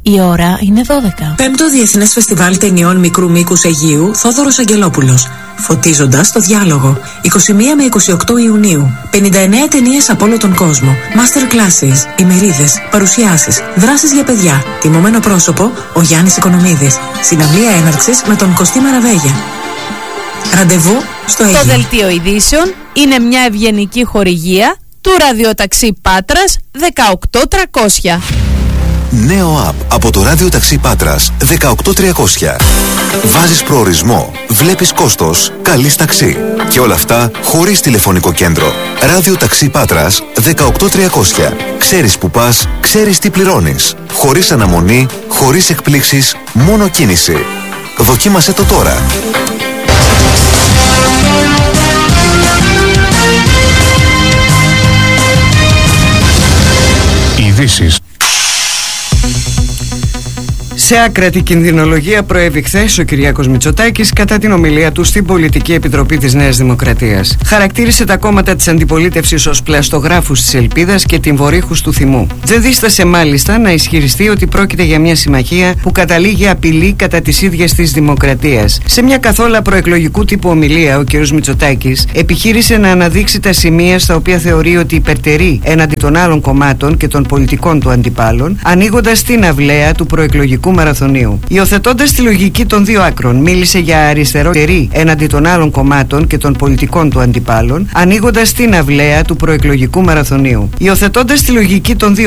Η ώρα είναι 12. Πέμπτο Διεθνές Φεστιβάλ Ταινιών Μικρού Μήκους Αιγείου, Θόδωρος Αγγελόπουλος. Φωτίζοντας το διάλογο. 21 με 28 Ιουνίου. 59 ταινίες από όλο τον κόσμο. Master classes, ημερίδες, παρουσιάσεις, δράσεις για παιδιά. Τιμωμένο πρόσωπο, ο Γιάννης Οικονομίδης. Συναυλία έναρξης με τον Κωστή Μαραβέγια. Ραντεβού στο Αίγυο. Το δελτίο ειδήσεων είναι μια ευγενική χορηγία του ραδιοταξί Πάτρας 18300. Νέο app από το ραδιοταξί Πάτρας 18300. Βάζεις προορισμό, βλέπεις κόστος, καλείς ταξί. Και όλα αυτά χωρίς τηλεφωνικό κέντρο. Ραδιοταξί Πάτρας 18300. Ξέρεις που πας, ξέρεις τι πληρώνεις. Χωρίς αναμονή, χωρίς εκπλήξεις, μόνο κίνηση. Δοκίμασέ το τώρα. Ειδήσεις. Σε άκρατη κινδυνολογία προέβη χθες ο Κυριάκος Μητσοτάκης κατά την ομιλία του στην Πολιτική Επιτροπή της Νέας Δημοκρατίας. Χαρακτήρισε τα κόμματα της αντιπολίτευσης ως πλαστογράφους της ελπίδας και τυμβορύχους του θυμού. Δεν δίστασε μάλιστα να ισχυριστεί ότι πρόκειται για μια συμμαχία που καταλήγει απειλή κατά της ίδιας της δημοκρατίας. Σε μια καθόλου προεκλογικού τύπου ομιλία, ο κ. Μητσοτάκης επιχείρησε να αναδείξει τα σημεία στα οποία θεωρεί ότι υπερτερεί έναντι των άλλων κομμάτων και των πολιτικών του αντιπάλων, ανοίγοντας την αυλαία του προεκλογικού μαραθωνίου. Υιοθετώντας τη λογική των δύο άκρων, μίλησε για αριστερότερη έναντι των άλλων κομμάτων και των πολιτικών του αντιπάλων, ανοίγοντας την αυλαία του προεκλογικού μαραθωνίου. Υιοθετώντας τη λογική των δύο